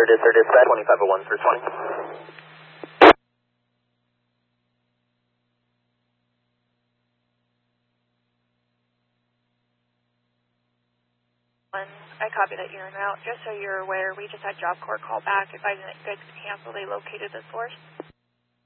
dispatch 2501 through 20. I copy that you're en route. Just so you're aware, we just had Job Corps call back advising that goods canceled. They located the source.